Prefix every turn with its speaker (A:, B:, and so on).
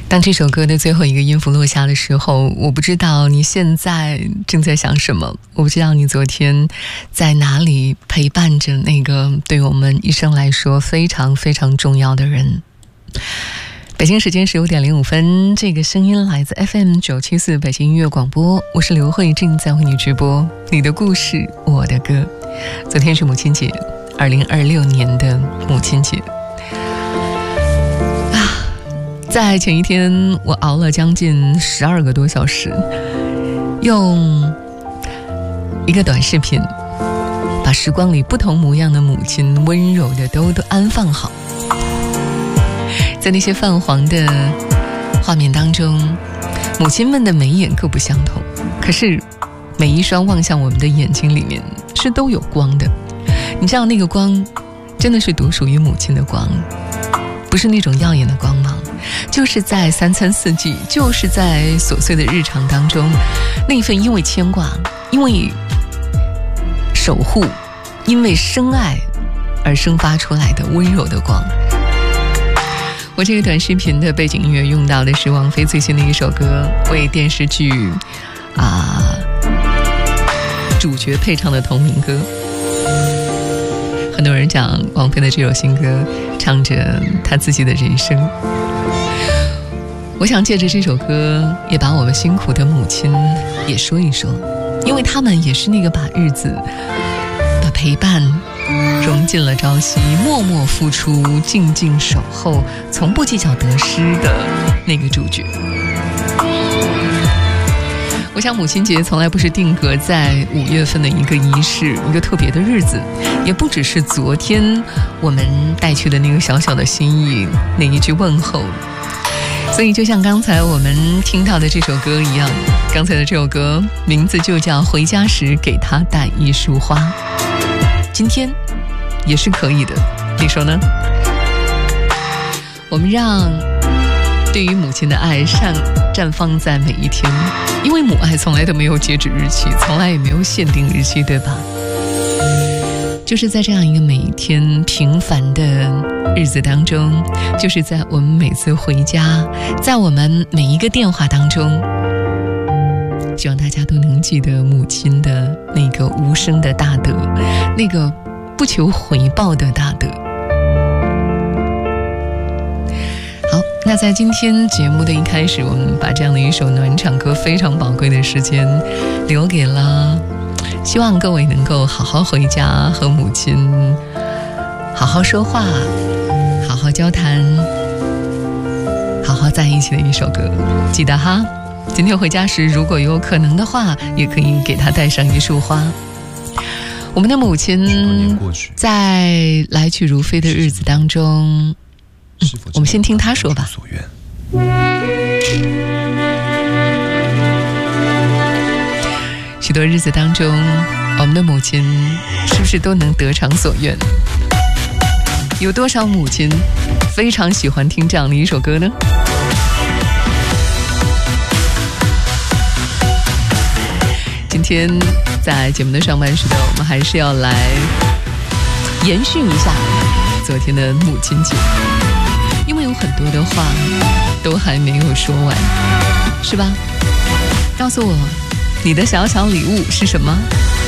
A: 当这首歌的最后一个音符落下的时候，我不知道你现在正在想什么，我不知道你昨天在哪里陪伴着那个对我们一生来说非常非常重要的人。北京时间15点05分，这个声音来自 FM 974北京音乐广播，我是刘慧，正在为你直播你的故事我的歌。昨天是母亲节，2026年的母亲节在前一天我熬了将近12个多小时，用一个短视频把时光里不同模样的母亲温柔的都安放好。在那些泛黄的画面当中，母亲们的眉眼各不相同，可是每一双望向我们的眼睛里面是都有光的。你知道那个光真的是独属于母亲的光，不是那种耀眼的光芒，就是在三餐四季，就是在琐碎的日常当中，那份因为牵挂，因为守护，因为深爱而生发出来的温柔的光。我这个短视频的背景音乐用到的是王菲最新的一首歌，为电视剧主角配唱的同名歌。很多人讲王菲的这首新歌唱着她自己的人生，我想借着这首歌也把我们辛苦的母亲也说一说，因为他们也是那个把日子把陪伴融进了朝夕，默默付出，静静守候，从不计较得失的那个主角。我想母亲节从来不是定格在5月份的一个仪式，一个特别的日子，也不只是昨天我们带去的那个小小的心意，那一句问候。所以就像刚才我们听到的这首歌一样，刚才的这首歌名字就叫《回家时给她带一束花》，今天也是可以的，你说呢？我们让对于母亲的爱绽放在每一天，因为母爱从来都没有截止日期，从来也没有限定日期，对吧？就是在这样一个每一天平凡的日子当中，就是在我们每次回家，在我们每一个电话当中，希望大家都能记得母亲的那个无声的大德，那个不求回报的大德。好，那在今天节目的一开始，我们把这样的一首暖场歌非常宝贵的时间留给了希望各位能够好好回家，和母亲好好说话，好好交谈，好好在一起的一首歌。记得哈，今天回家时如果有可能的话，也可以给她带上一束花。我们的母亲在来去如飞的日子当中，我们先听她说吧。许多日子当中，我们的母亲是不是都能得偿所愿？有多少母亲非常喜欢听这样的一首歌呢？今天在节目的上半时段，我们还是要来延续一下昨天的母亲节，因为有很多的话都还没有说完，是吧？告诉我你的小小礼物是什么？